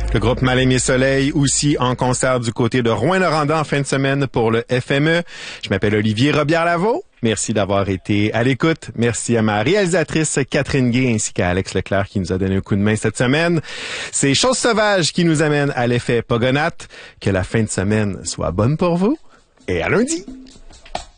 Le groupe Mal-Aimé Soleil aussi en concert du côté de Rouyn-Noranda en fin de semaine pour le FME. Je m'appelle Olivier Robillard-Lavaux. Merci d'avoir été à l'écoute. Merci à ma réalisatrice Catherine Gay ainsi qu'à Alex Leclerc qui nous a donné un coup de main cette semaine. C'est Choses sauvages qui nous amène à l'effet Pogonat. Que la fin de semaine soit bonne pour vous et à lundi.